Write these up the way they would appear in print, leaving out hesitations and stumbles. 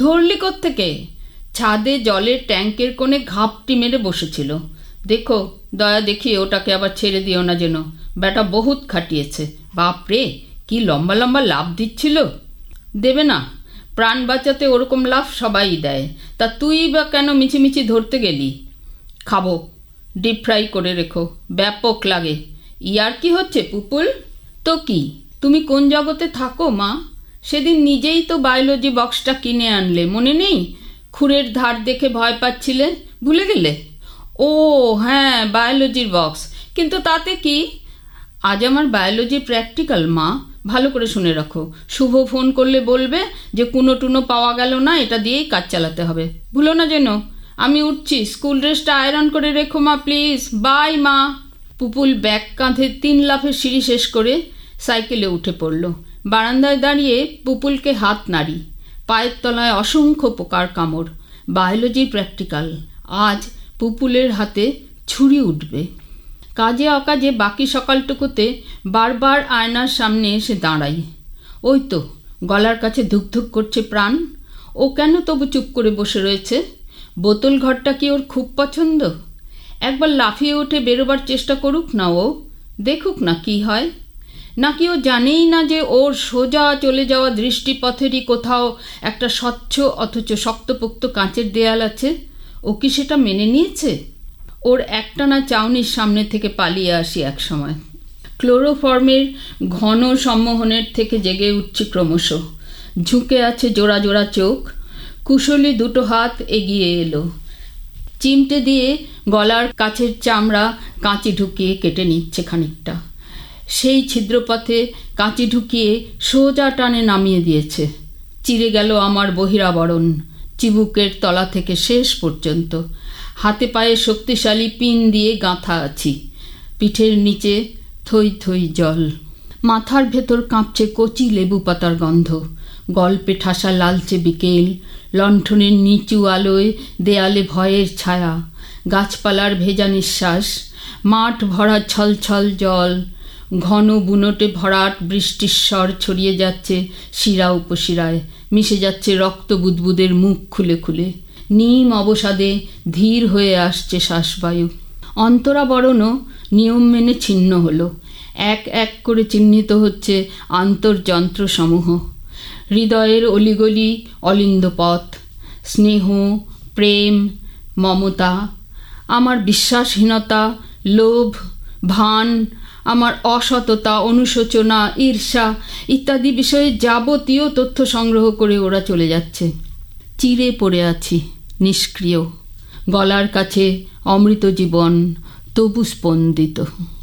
ধরলি কোত্থেকে? ছাদে জলের ট্যাঙ্কের কোণে ঘাপটি মেরে বসেছিল। দেখো, দয়া দেখিয়ে ওটাকে আবার ছেড়ে দিও না যেন। ব্যাটা বহুত খাটিয়েছে। বাপরে, কি লম্বা লম্বা লাফ দিচ্ছিল। দেবে না? প্রাণ বাঁচাতে ওরকম লাফ সবাই দেয়, তা তুই বা কেন মিছিমিছি ধরতে গেলি? খাবো, ডিপ ফ্রাই করে রেখো, ব্যাপক লাগে। ইয়ার কি হচ্ছে পুপুল? তো কি, তুমি কোন জগতে থাকো মা? সেদিন নিজেই তো বায়োলজি বক্সটা কিনে আনলে, মনে নেই? খুরের ধার দেখে ভয় পাচ্ছিলে, ভুলে গেলে? ও হ্যাঁ, বায়োলজির বক্স। কিন্তু তাতে কি? আজ আমার বায়োলজি প্র্যাকটিক্যাল মা, ভালো করে শুনে রাখো। শুভ ফোন করলে বলবে যে কুনো টুনো পাওয়া গেল না, এটা দিয়েই কাজ চালাতে হবে, ভুলো না যেন। আমি উঠছি, স্কুল ড্রেসটা আয়রন করে রেখো মা প্লিজ। বাই মা। পুপুল ব্যাগ কাঁধে 3 লাফের সিঁড়ি শেষ করে সাইকেলে উঠে পড়ল। বারান্দায় দাঁড়িয়ে পুপুলকে হাত নাড়ি। পায়ের তলায় অসংখ্য পোকার কামড়। বায়োলজির প্র্যাকটিক্যাল, আজ পুপুলের হাতে ছুরি উঠবে। কাজে অকাজে বাকি সকালটুকুতে বারবার আয়নার সামনে এসে দাঁড়াই। ওই তো গলার কাছে ধুকধুক করছে প্রাণ। ও কেন তবু চুপ করে বসে রয়েছে? বোতল ঘরটা কি ওর খুব পছন্দ? একবার লাফিয়ে উঠে বেরোবার চেষ্টা করুক না ও, দেখুক না কি হয়। নাকি ও জানেই না যে ওর সোজা চলে যাওয়া দৃষ্টিপথেরই কোথাও একটা স্বচ্ছ অথচ শক্তপোক্ত কাঁচের দেয়াল আছে? ও কি সেটা মেনে নিয়েছে? ওর একটানা চাউনির সামনে থেকে পালিয়ে আসি একসময়। ক্লোরোফর্মের ঘন সম্মোহনের থেকে জেগে উঠছি ক্রমশ। ঝুঁকে আছে জোড়া জোড়া চোখ। কুশলী দুটো হাত এগিয়ে এলো, চিমটে দিয়ে গলার কাছের চামড়া কাঁচি ঢুকিয়ে কেটে নিচ্ছে খানিকটা। সেই ছিদ্রপথে কাঁচি ঢুকিয়ে সোজা টানে নামিয়ে দিয়েছে। চিরে গেল আমার বহিরাবরণ, চিবুকের তলা থেকে শেষ পর্যন্ত। হাতে পায়ে শক্তিশালী পিন দিয়ে গাঁথা আছি। পিঠের নিচে থই থই জল। মাথার ভেতর কাঁপছে কচি লেবু পাতার গন্ধ। গল্পে ঠাসা লালচে বিকেল, লণ্ঠনের নিচু আলোয় দেয়ালে ভয়ের ছায়া, গাছপালার ভেজা নিঃশ্বাস, মাঠ ভরা ছলছল জল, ঘন বুনোটে ভরাট বৃষ্টির স্বর ছড়িয়ে যাচ্ছে শিরা উপশিরায়, মিশে যাচ্ছে রক্ত বুদবুদের মুখ খুলে খুলে। নিম অবসাদে ধীর হয়ে আসছে শ্বাসবায়ু। অন্তরাবরণও নিয়ম মেনে ছিন্ন হলো। এক এক করে চিহ্নিত হচ্ছে আন্তর্যন্ত্রসমূহ। হৃদয়ের অলিগলি অলিন্দ পথ, স্নেহ, প্রেম, মমতা, আমার বিশ্বাসহীনতা, লোভ, ভান, আমার অসততা, অনুশোচনা, ঈর্ষা ইত্যাদি বিষয়ে যাবতীয় তথ্য সংগ্রহ করে ওরা চলে যাচ্ছে। চিরে পড়ে আছি, নিষ্ক্রিয়। গলার কাছে অমৃত জীবন, তবু স্পন্দিত।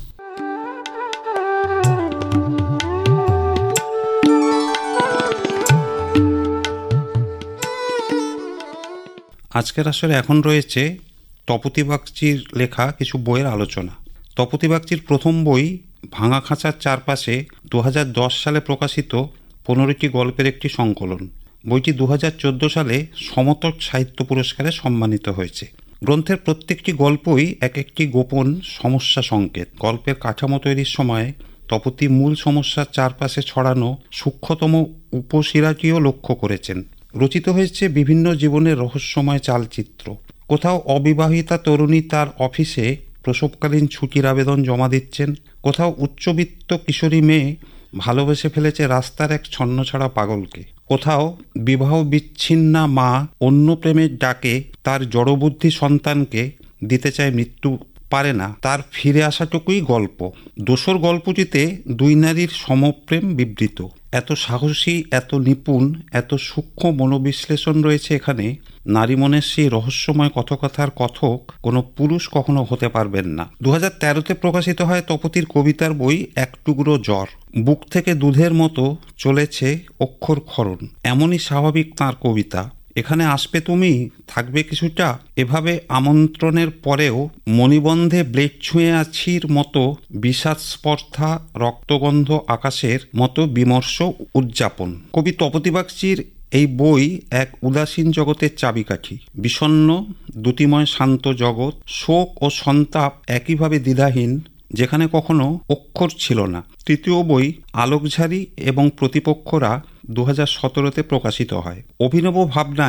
আজকের আসরে এখন রয়েছে তপতী বাগচির লেখা কিছু বইয়ের আলোচনা। তপতী বাগচির প্রথম বই ভাঙা খাঁচার চারপাশে 2010 সালে প্রকাশিত 15টি গল্পের একটি সংকলন। বইটি 2014 সালে সমতট সাহিত্য পুরস্কারে সম্মানিত হয়েছে। গ্রন্থের প্রত্যেকটি গল্পই এক একটি গোপন সমস্যা সংকেত। গল্পের কাঠামো তৈরির সময় তপতী মূল সমস্যার চারপাশে ছড়ানো সূক্ষ্মতম উপশিরাটিও লক্ষ্য করেছেন। রচিত হয়েছে বিভিন্ন জীবনের রহস্যময় চালচিত্র। কোথাও অবিবাহিতা তরুণী তার অফিসে প্রসবকালীন ছুটির আবেদন জমা দিচ্ছেন, কোথাও উচ্চবিত্ত কিশোরী মেয়ে ভালোবেসে ফেলেছে রাস্তার এক ছন্নছাড়া পাগলকে, কোথাও বিবাহ বিচ্ছিন্না মা অন্য প্রেমের ডাকে তার জড়বুদ্ধি সন্তানকে দিতে চায় মৃত্যু, পারে না, তার ফিরে আসাটুকুই গল্প। দোসর গল্পটিতে দুই নারীর সমপ্রেম বিবৃত। এত সাহসী, এত নিপুণ, এত সূক্ষ্ম মনোবিশ্লেষণ রয়েছে এখানে। নারী মনের সেই রহস্যময় কথকথার কথক কোনো পুরুষ কখনো হতে পারবেন না। 2013-তে প্রকাশিত হয় তপতীর কবিতার বই এক টুকরো জ্বর। বুক থেকে দুধের মতো চলেছে অক্ষর ক্ষরণ, এমনই স্বাভাবিক তাঁর কবিতা। এখানে আসবে তুমি, থাকবে কিছুটা, এভাবে আমন্ত্রণের পরেও মণিবন্ধে ব্লেড ছুঁয়ে আছির মতো বিষাদ স্পর্ধা, রক্তগন্ধ আকাশের মতো বিমর্ষ উদযাপন। কবি তপতী বাগচির এই বই এক উদাসীন জগতের চাবিকাঠি। বিষণ্ণ দ্যুতিময় শান্ত জগৎ, শোক ও সন্তাপ একইভাবে দ্বিধাহীন, যেখানে কখনো অক্ষর ছিল না। তৃতীয় বই আলোকঝারি এবং প্রতিপক্ষরা 2017-তে প্রকাশিত হয়। অভিনব ভাবনায়